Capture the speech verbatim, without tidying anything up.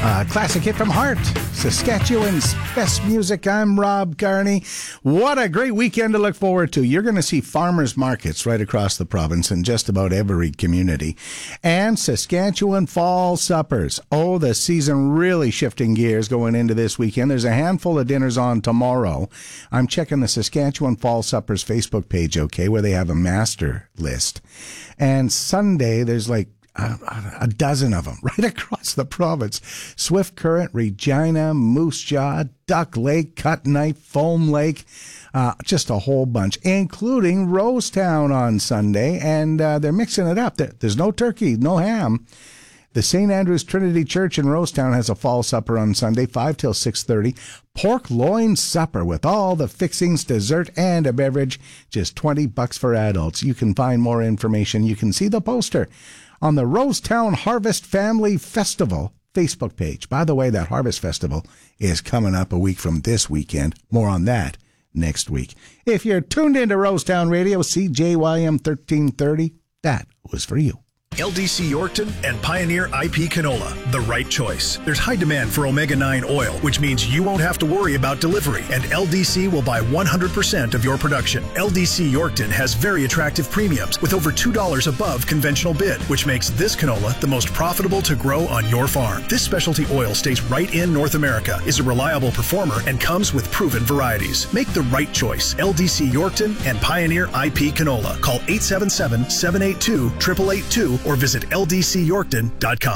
Uh, classic hit from Heart, Saskatchewan's best music. I'm Rob Carney. What a great weekend to look forward to. You're going to see farmers markets right across the province in just about every community. And Saskatchewan fall suppers. Oh, the season really shifting gears going into this weekend. There's a handful of dinners on tomorrow. I'm checking the Saskatchewan Fall Suppers Facebook page, okay, where they have a master list. And Sunday, there's like A, a dozen of them right across the province. Swift Current, Regina, Moose Jaw, Duck Lake, Cut Knife, Foam Lake, uh, just a whole bunch, including Rosetown on Sunday. And uh, they're mixing it up. There's no turkey, no ham. The Saint Andrew's Trinity Church in Rosetown has a fall supper on Sunday, five till six thirty. Pork loin supper with all the fixings, dessert, and a beverage. Just twenty bucks for adults. You can find more information. You can see the poster on the Rosetown Harvest Family Festival Facebook page. By the way, that Harvest Festival is coming up a week from this weekend. More on that next week. If you're tuned into Rosetown Radio, C J Y M thirteen thirty, that was for you. L D C Yorkton and Pioneer I P Canola, the right choice. There's high demand for omega nine oil, which means you won't have to worry about delivery, and L D C will buy one hundred percent of your production. L D C Yorkton has very attractive premiums with over two dollars above conventional bid, which makes this canola the most profitable to grow on your farm. This specialty oil stays right in North America, is a reliable performer, and comes with proven varieties. Make the right choice. L D C Yorkton and Pioneer I P Canola. Call eight seven seven, seven eight two, eight eight eight two or visit L D C Yorkton dot com.